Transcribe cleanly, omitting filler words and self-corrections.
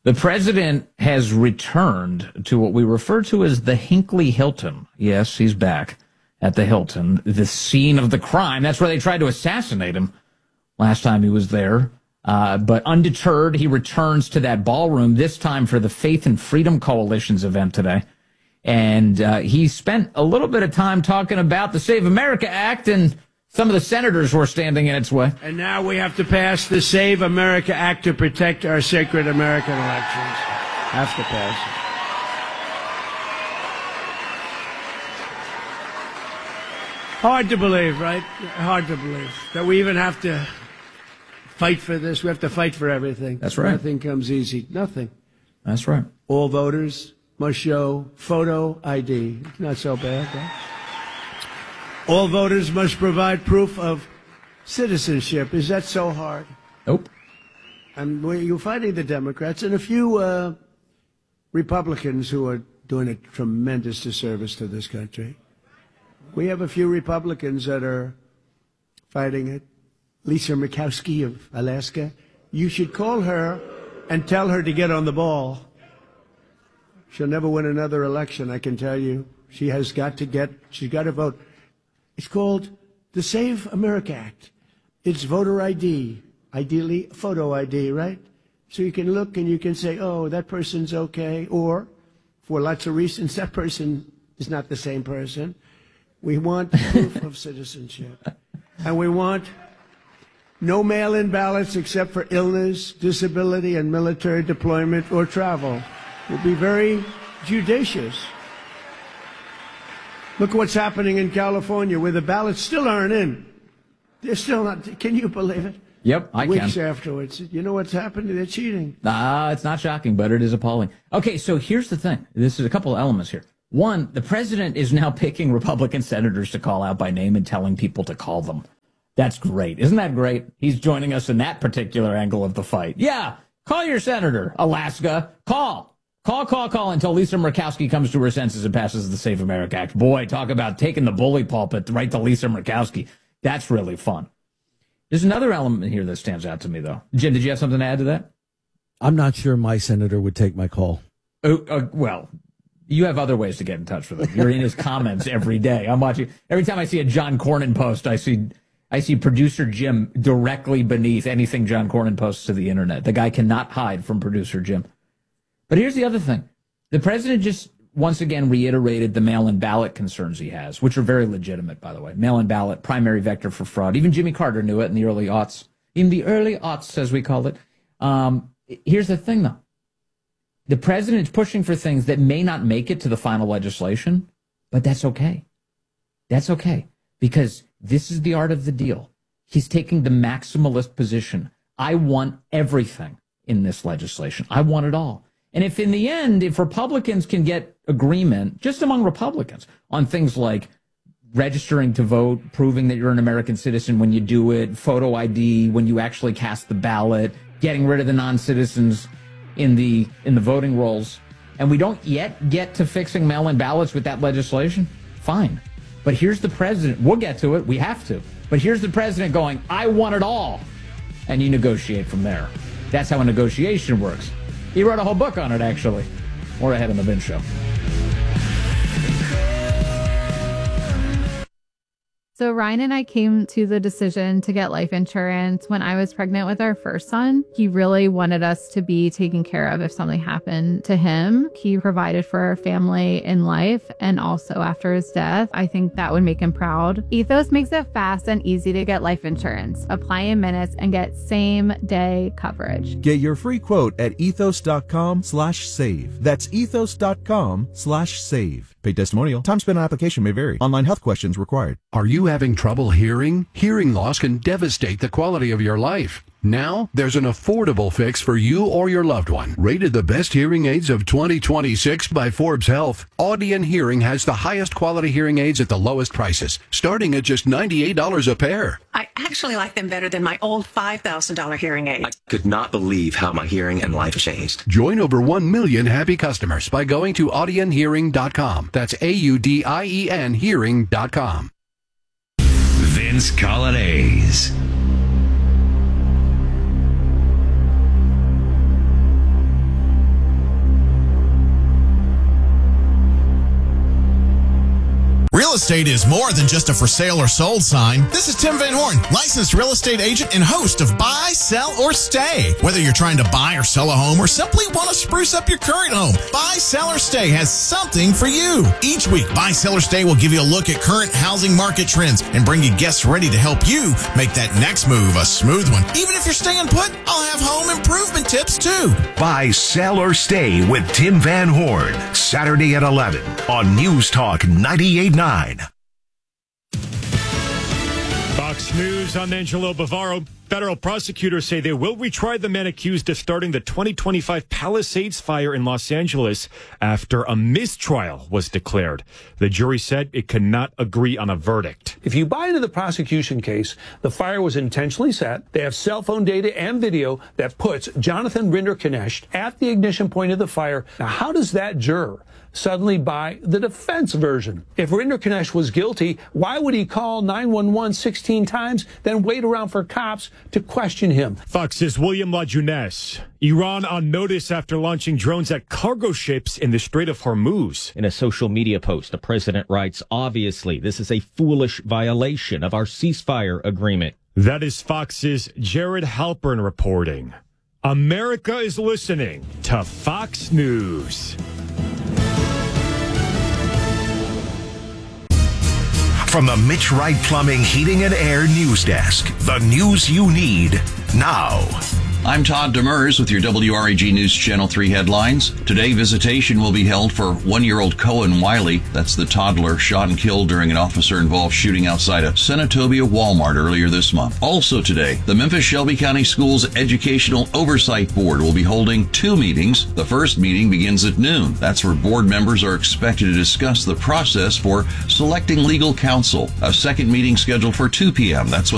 The president has returned to what we refer to as the Hinckley Hilton. Yes, he's back at the Hilton, the scene of the crime. That's where they tried to assassinate him last time he was there. But undeterred, he returns to that ballroom, this time for the Faith and Freedom Coalition's event today. And he spent a little bit of time talking about the Save America Act and some of the senators were standing in its way. And now we have to pass the Save America Act to protect our sacred American elections. Have to pass it. Hard to believe, right? Hard to believe that we even have to fight for this. We have to fight for everything. That's right. Nothing comes easy. Nothing. That's right. All voters must show photo ID. Not so bad, right? All voters must provide proof of citizenship. Is that so hard? Nope. And you're fighting the Democrats and a few Republicans who are doing a tremendous disservice to this country. We have a few Republicans that are fighting it. Lisa Murkowski of Alaska. You should call her and tell her to get on the ball. She'll never win another election, I can tell you. She's got to vote. It's called the Save America Act. It's voter ID, ideally photo ID, right? So you can look and you can say, oh, that person's okay, or for lots of reasons, that person is not the same person. We want proof of citizenship. And we want no mail-in ballots except for illness, disability, and military deployment or travel. We'll be very judicious. Look what's happening in California, where the ballots still aren't in. They're still not. Can you believe it? Yep, I can. Weeks afterwards. You know what's happening? They're cheating. It's not shocking, but it is appalling. Okay, so here's the thing. This is a couple of elements here. One, the president is now picking Republican senators to call out by name and telling people to call them. That's great. Isn't that great? He's joining us in that particular angle of the fight. Yeah, call your senator, Alaska. Call until Lisa Murkowski comes to her senses and passes the Save America Act. Boy, talk about taking the bully pulpit right to Lisa Murkowski. That's really fun. There's another element here that stands out to me, though. Jim, did you have something to add to that? I'm not sure my senator would take my call. Well, you have other ways to get in touch with him. You're in his comments every day. I'm watching. Every time I see a John Cornyn post, I see producer Jim directly beneath anything John Cornyn posts to the internet. The guy cannot hide from producer Jim. But here's the other thing. The president just once again reiterated the mail-in ballot concerns he has, which are very legitimate, by the way. Mail-in ballot, primary vector for fraud. Even Jimmy Carter knew it in the early aughts. In the early aughts, as we call it. Here's the thing, though. The president's pushing for things that may not make it to the final legislation, but that's okay. That's okay, because this is the art of the deal. He's taking the maximalist position. I want everything in this legislation. I want it all. And if in the end, if Republicans can get agreement, just among Republicans, on things like registering to vote, proving that you're an American citizen when you do it, photo ID when you actually cast the ballot, getting rid of the non-citizens in the voting rolls, and we don't yet get to fixing mail-in ballots with that legislation, fine. But here's the president. We'll get to it. We have to. But here's the president going, I want it all. And you negotiate from there. That's how a negotiation works. He wrote a whole book on it, actually. More ahead on the Vince Show. So Ryan and I came to the decision to get life insurance when I was pregnant with our first son. He really wanted us to be taken care of if something happened to him. He provided for our family in life and also after his death. I think that would make him proud. Ethos makes it fast and easy to get life insurance. Apply in minutes and get same-day coverage. Get your free quote at ethos.com/save. That's ethos.com/save. Paid testimonial. Time spent on application may vary. Online health questions required. Are you having trouble hearing? Hearing loss can devastate the quality of your life. Now, there's an affordable fix for you or your loved one. Rated the best hearing aids of 2026 by Forbes Health, Audion Hearing has the highest quality hearing aids at the lowest prices, starting at just $98 a pair. I actually like them better than my old $5,000 hearing aid. I could not believe how my hearing and life changed. Join over 1 million happy customers by going to audionhearing.com. That's AUDIEN hearing.com. Vince Colonnese. estate is more than just a for sale or sold sign. This is Tim Van Horn, licensed real estate agent and host of Buy, Sell, or Stay. Whether you're trying to buy or sell a home or simply want to spruce up your current home, Buy, Sell, or Stay has something for you. Each week, Buy, Sell, or Stay will give you a look at current housing market trends and bring you guests ready to help you make that next move a smooth one. Even if you're staying put, I'll have home improvement tips too. Buy, Sell, or Stay with Tim Van Horn. Saturday at 11 on News Talk 98.9. Fox News, I'm Angelo Bavaro. Federal prosecutors say they will retry the men accused of starting the 2025 Palisades fire in Los Angeles after a mistrial was declared. The jury said it could not agree on a verdict. If you buy into the prosecution case, the fire was intentionally set. They have cell phone data and video that puts Jonathan Rinder-Knecht at the ignition point of the fire. Now, how does that juror suddenly buy the defense version? If Rinder-Knecht was guilty, why would he call 911 16 times, then wait around for cops to question him? Fox's William LaJeunesse. Iran on notice after launching drones at cargo ships in the Strait of Hormuz. In a social media post, the president writes, obviously, this is a foolish violation of our ceasefire agreement. That is Fox's Jared Halpern reporting. America is listening to Fox News. From the Mitch Wright Plumbing, Heating, and Air News Desk, the news you need now. I'm Todd Demers with your WREG News Channel 3 headlines. Today, visitation will be held for 1-year-old Cohen Wiley. That's the toddler shot and killed during an officer-involved shooting outside a Senatobia Walmart earlier this month. Also today, the Memphis-Shelby County Schools Educational Oversight Board will be holding 2 meetings. The first meeting begins at noon. That's where board members are expected to discuss the process for selecting legal counsel. A second meeting scheduled for 2 p.m. That's when